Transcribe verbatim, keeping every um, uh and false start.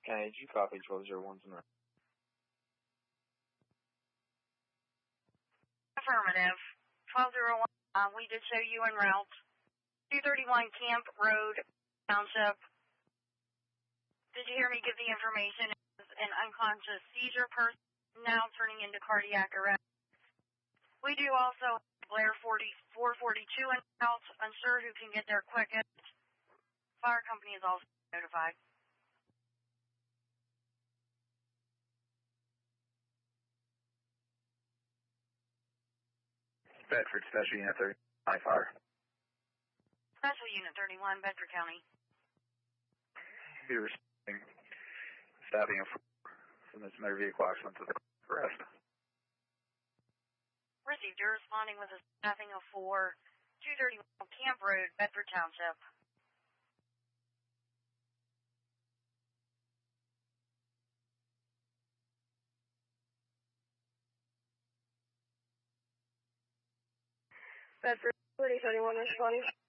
County, did you copy twelve oh one's in the... Affirmative. twelve oh one, uh, we did show you en route. two thirty-one Camp Road, Township. Did you hear me give the information? An unconscious seizure person now turning into cardiac arrest. We do also have Blair four forty-two en route. Unsure who can get there quickest. Fire company is also notified. Bedford, Special Unit thirty, high fire. Special Unit thirty-one, Bedford County. You're receiving staffing of from this motor vehicle accident to the arrest. Received. You're responding with a staffing of four, two thirty-one Camp Road, Bedford Township. Bedford, thirty thirty-one responding.